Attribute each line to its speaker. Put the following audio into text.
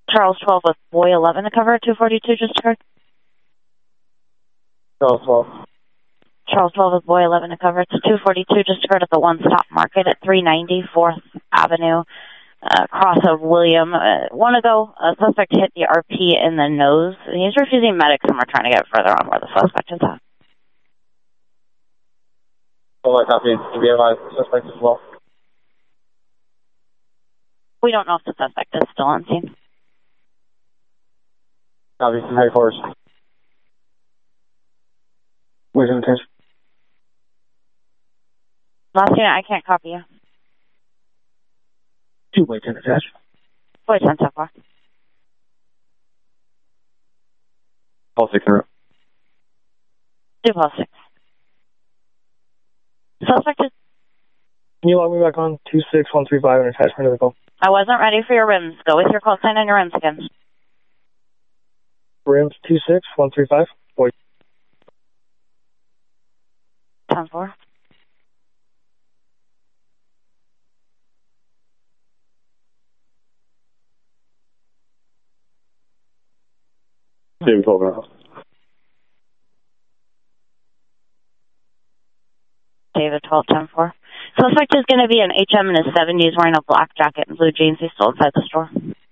Speaker 1: Charles 12 with Boy 11 to cover at 242, just occurred.
Speaker 2: Charles 12.
Speaker 1: Charles 12 with Boy 11 to cover. It's 242, just occurred at the One Stop Market at 390 4th Avenue, cross of William. Want to go, a suspect hit the RP in the nose. He's refusing medics, and we're trying to get further on where the suspect is at.
Speaker 2: Well, copy. To be advised, suspect as well.
Speaker 1: We don't know if the suspect is still on scene.
Speaker 2: Copy. High force. Where's the attention?
Speaker 1: Last unit, I can't copy you.
Speaker 2: 2 10 attached.
Speaker 1: Boy 10 so far.
Speaker 2: Call 6 in row.
Speaker 1: 2 plus 6. Suspect is...
Speaker 2: Can you log me back on 26135 and attachment to the call?
Speaker 1: I wasn't ready for your rims. Go with your call sign and your rims again.
Speaker 2: Rims 26135. Boy.
Speaker 1: 10-4.
Speaker 2: David 12 and
Speaker 1: David 12, 10-4. Suspect is going to be an HM in his 70s wearing a black jacket and blue jeans. He's still inside the store.